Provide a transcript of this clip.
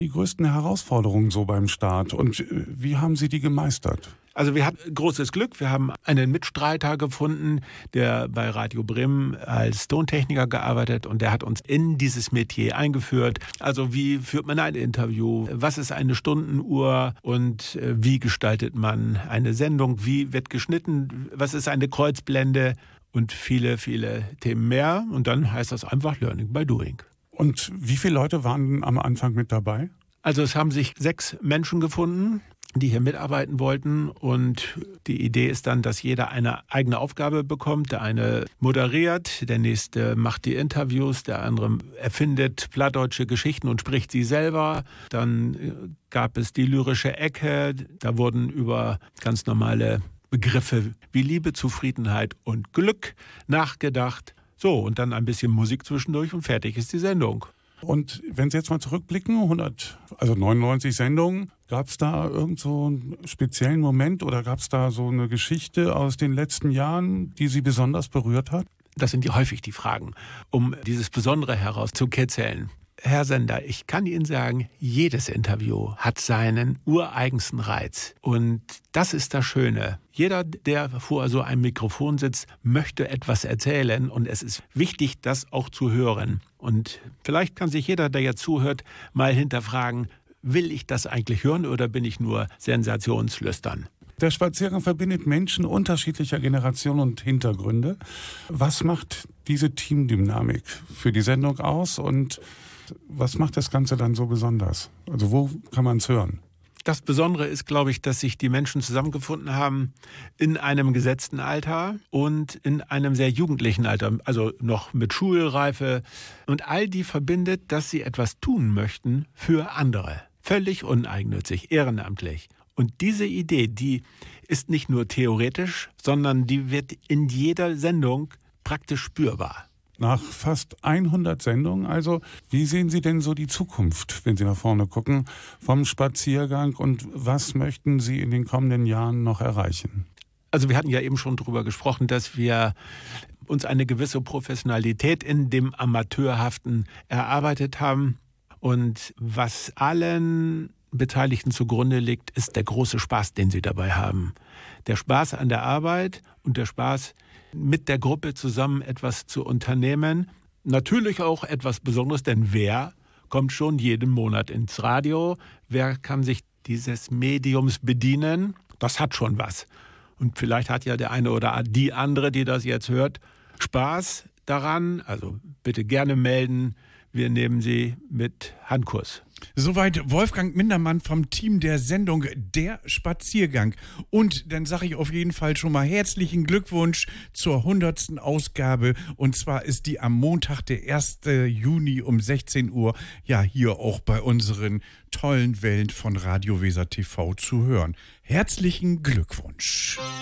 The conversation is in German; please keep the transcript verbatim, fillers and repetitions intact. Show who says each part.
Speaker 1: die größten Herausforderungen so beim Start und wie haben Sie die gemeistert?
Speaker 2: Also wir hatten großes Glück. Wir haben einen Mitstreiter gefunden, der bei Radio Bremen als Tontechniker gearbeitet und der hat uns in dieses Metier eingeführt. Also wie führt man ein Interview? Was ist eine Stundenuhr? Und wie gestaltet man eine Sendung? Wie wird geschnitten? Was ist eine Kreuzblende? Und viele, viele Themen mehr. Und dann heißt das einfach Learning by Doing.
Speaker 1: Und wie viele Leute waren am Anfang mit dabei?
Speaker 2: Also es haben sich sechs Menschen gefunden, die hier mitarbeiten wollten. Und die Idee ist dann, dass jeder eine eigene Aufgabe bekommt. Der eine moderiert, der nächste macht die Interviews, der andere erfindet plattdeutsche Geschichten und spricht sie selber. Dann gab es die lyrische Ecke. Da wurden über ganz normale Begriffe wie Liebe, Zufriedenheit und Glück nachgedacht. So, und dann ein bisschen Musik zwischendurch und fertig ist die Sendung.
Speaker 1: Und wenn Sie jetzt mal zurückblicken, hundert, also neunundneunzig Sendungen, gab es da irgend so einen speziellen Moment oder gab es da so eine Geschichte aus den letzten Jahren, die Sie besonders berührt hat?
Speaker 2: Das sind ja häufig die Fragen, um dieses Besondere herauszukitzeln. Herr Sender, ich kann Ihnen sagen, jedes Interview hat seinen ureigensten Reiz. Und das ist das Schöne. Jeder, der vor so einem Mikrofon sitzt, möchte etwas erzählen. Und es ist wichtig, das auch zu hören. Und vielleicht kann sich jeder, der jetzt zuhört, mal hinterfragen, will ich das eigentlich hören oder bin ich nur sensationslüstern?
Speaker 1: Der Spaziergang verbindet Menschen unterschiedlicher Generationen und Hintergründe. Was macht diese Teamdynamik für die Sendung aus und was macht das Ganze dann so besonders? Also wo kann man es hören?
Speaker 2: Das Besondere ist, glaube ich, dass sich die Menschen zusammengefunden haben in einem gesetzten Alter und in einem sehr jugendlichen Alter, also noch mit Schulreife. Und all die verbindet, dass sie etwas tun möchten für andere. Völlig uneigennützig, ehrenamtlich. Und diese Idee, die ist nicht nur theoretisch, sondern die wird in jeder Sendung praktisch spürbar.
Speaker 1: Nach fast hundert Sendungen, also wie sehen Sie denn so die Zukunft, wenn Sie nach vorne gucken, vom Spaziergang und was möchten Sie in den kommenden Jahren noch erreichen?
Speaker 2: Also wir hatten ja eben schon darüber gesprochen, dass wir uns eine gewisse Professionalität in dem Amateurhaften erarbeitet haben. Und was allen Beteiligten zugrunde liegt, ist der große Spaß, den sie dabei haben. Der Spaß an der Arbeit und der Spaß, mit der Gruppe zusammen etwas zu unternehmen. Natürlich auch etwas Besonderes, denn wer kommt schon jeden Monat ins Radio? Wer kann sich dieses Mediums bedienen? Das hat schon was. Und vielleicht hat ja der eine oder die andere, die das jetzt hört, Spaß daran. Also bitte gerne melden. Wir nehmen Sie mit Handkurs.
Speaker 3: Soweit Wolfgang Mindermann vom Team der Sendung Der Spaziergang. Und dann sage ich auf jeden Fall schon mal herzlichen Glückwunsch zur hundertsten Ausgabe. Und zwar ist die am Montag, der ersten Juni um sechzehn Uhr, ja hier auch bei unseren tollen Wellen von Radio Weser T V zu hören. Herzlichen Glückwunsch.